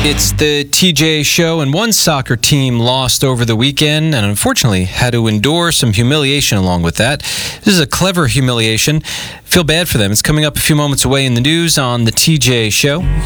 It's the TJ Show, and one soccer team lost over the weekend and unfortunately had to endure some humiliation along with that. This is a clever humiliation. Feel bad for them. It's coming up a few moments away in the news on the TJ Show.